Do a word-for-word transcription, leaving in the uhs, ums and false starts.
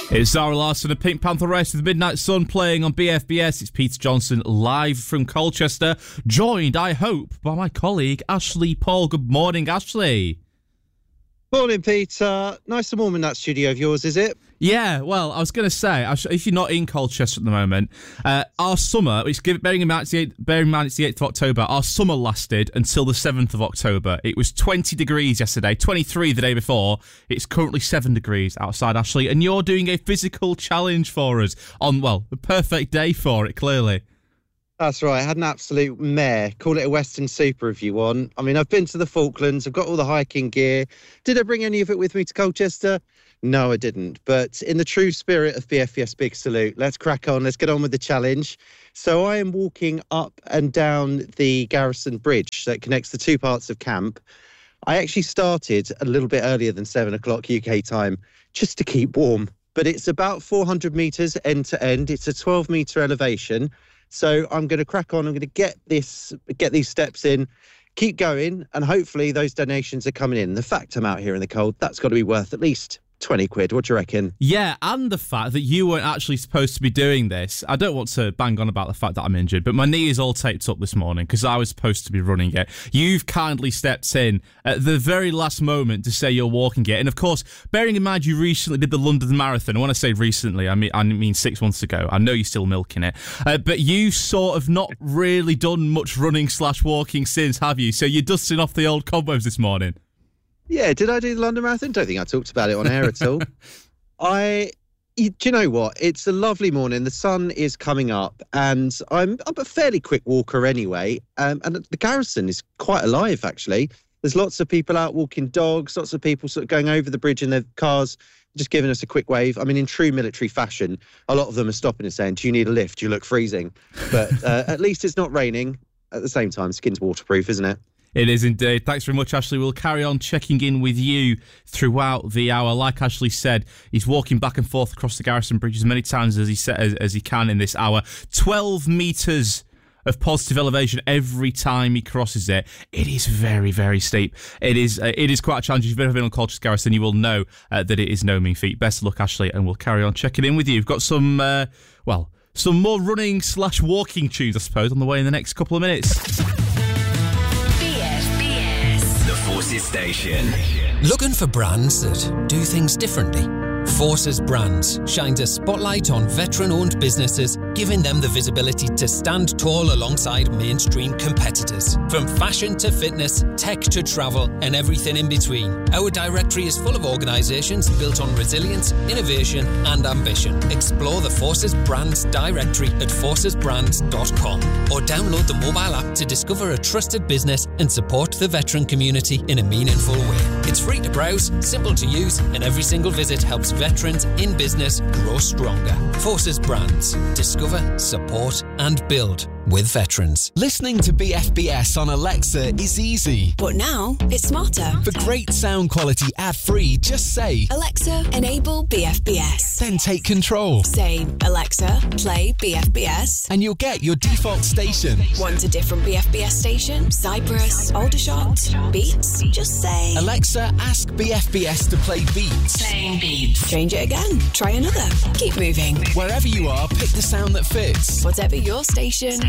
It's Zara Larsson and Pink Panther Race with Midnight Sun playing on B F B S. It's Peter Johnson live from Colchester, joined, I hope, by my colleague Ashley Paul. Good morning, Ashley. Morning, Peter. Nice and warm in that studio of yours, is it? Yeah, well, I was going to say, if you're not in Colchester at the moment, uh, our summer, which, bearing in mind it's the eighth, bearing in mind it's the eighth of October, our summer lasted until the seventh of October. It was twenty degrees yesterday, twenty-three the day before. It's currently seven degrees outside, Ashley, and you're doing a physical challenge for us on, well, the perfect day for it, clearly. That's right. I had an absolute mare. Call it a Western Super if you want. I mean, I've been to the Falklands. I've got all the hiking gear. Did I bring any of it with me to Colchester? No, I didn't. But in the true spirit of B F B S Big Salute, let's crack on. Let's get on with the challenge. So I am walking up and down the Garrison Bridge that connects the two parts of camp. I actually started a little bit earlier than seven o'clock U K time just to keep warm. But it's about four hundred metres end to end. It's a twelve metre elevation. So I'm going to crack on. I'm going to get this, get these steps in, keep going, and hopefully those donations are coming in. The fact I'm out here in the cold, that's got to be worth at least twenty quid. What do you reckon? Yeah, and the fact that you weren't actually supposed to be doing this. I don't want to bang on about the fact that I'm injured, but my knee is all taped up this morning because I was supposed to be running it. You've kindly stepped in at the very last moment to say you're walking it. And of course, bearing in mind you recently did the London Marathon. And when I say recently, I mean I mean six months ago. I know you're still milking it. Uh, but you sort of not really done much running slash walking since, have you? So you're dusting off the old cobwebs this morning. Yeah, did I do the London Marathon? Don't think I talked about it on air at all. I, you, do you know what? It's a lovely morning. The sun is coming up, and I'm I'm a fairly quick walker anyway. Um, and the Garrison is quite alive, actually. There's lots of people out walking dogs, lots of people sort of going over the bridge in their cars, just giving us a quick wave. I mean, in true military fashion, a lot of them are stopping and saying, "Do you need a lift? You look freezing." But uh, at least it's not raining. At the same time, skin's waterproof, isn't it? It is indeed. Thanks very much, Ashley. We'll carry on checking in with you throughout the hour. Like Ashley said, he's walking back and forth across the Garrison Bridge as many times as he sa- as, as he can in this hour. twelve metres of positive elevation every time he crosses it. It is very, very steep. It is uh, it is quite a challenge. If you've ever been on Colchester Garrison, you will know uh, that it is no mean feat. Best of luck, Ashley, and we'll carry on checking in with you. We've got some, uh, well, some more running slash walking tunes, I suppose, on the way in the next couple of minutes. Forces Station. Looking for brands that do things differently? Forces Brands shines a spotlight on veteran-owned businesses, giving them the visibility to stand tall alongside mainstream competitors. From fashion to fitness, tech to travel, and everything in between, our directory is full of organisations built on resilience, innovation and ambition. Explore the Forces Brands directory at forces brands dot com or download the mobile app to discover a trusted business and support the veteran community in a meaningful way. It's free to browse, simple to use, and every single visit helps veterans in business grow stronger. Forces Brands. Discover, support and build with veterans. Listening to B F B S on Alexa is easy. But now it's smarter. For great sound quality ad-free, just say, Alexa, enable B F B S. Then take control. Say, Alexa, play B F B S. And you'll get your default station. Want a different B F B S station? Cyprus, Aldershot, Beats? Just say, Alexa, ask B F B S to play Beats. Playing Beats. Change it again. Try another. Keep moving. Wherever you are, pick the sound that fits. Whatever your station.